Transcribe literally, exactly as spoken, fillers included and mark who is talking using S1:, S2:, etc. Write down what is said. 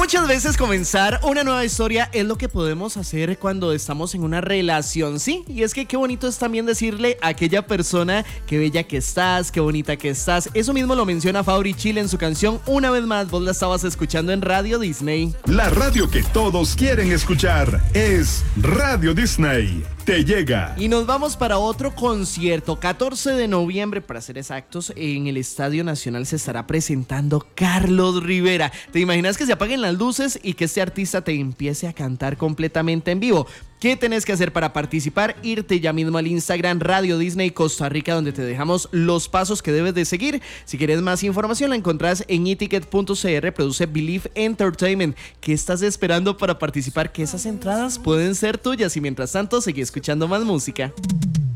S1: Muchas veces comenzar una nueva historia es lo que podemos hacer cuando estamos en una relación, ¿sí? Y es que qué bonito es también decirle a aquella persona qué bella que estás, qué bonita que estás. Eso mismo lo menciona Fabri Chile en su canción Una vez más. Vos la estabas escuchando en Radio Disney.
S2: La radio que todos quieren escuchar es Radio Disney. Te llega.
S1: Y nos vamos para otro concierto. catorce de noviembre, para ser exactos, en el Estadio Nacional se estará presentando Carlos Rivera. ¿Te imaginas que se apaguen las luces y que este artista te empiece a cantar completamente en vivo? ¿Qué tenés que hacer para participar? Irte ya mismo al Instagram Radio Disney Costa Rica, donde te dejamos los pasos que debes de seguir. Si quieres más información la encontrás en eticket punto c r. Produce Believe Entertainment. ¿Qué estás esperando para participar? Que esas entradas pueden ser tuyas. Y mientras tanto, seguí escuchando más música.